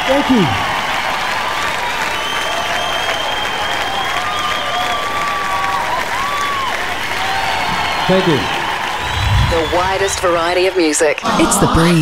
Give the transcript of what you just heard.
Thank you. Thank you. The widest variety of music. It's The Breeze.